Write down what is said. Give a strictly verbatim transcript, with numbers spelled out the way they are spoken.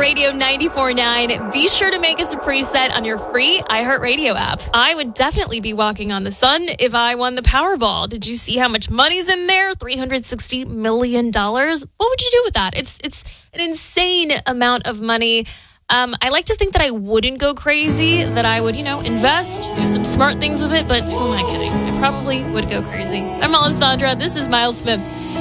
Radio ninety-four point nine. Be sure to make us a preset on your free iHeartRadio app. I would definitely be walking on the sun if I won the Powerball. Did you see how much money's in there? three hundred sixty million dollars. What would you do with that? It's it's an insane amount of money. Um, I like to think that I wouldn't go crazy, that I would, you know, invest, do some smart things with it, but who am I kidding? I probably would go crazy. I'm Alessandra. This is Miles Smith.